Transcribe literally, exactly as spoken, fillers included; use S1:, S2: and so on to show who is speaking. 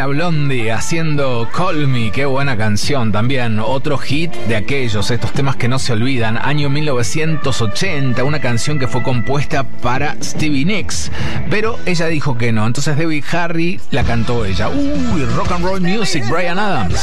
S1: Bella Blondie haciendo Call Me, qué buena canción también, otro hit de aquellos, estos temas que no se olvidan, año mil novecientos ochenta, una canción que fue compuesta para Stevie Nicks, pero ella dijo que no, entonces Debbie Harry la cantó ella. Uy, rock and roll music, Bryan Adams.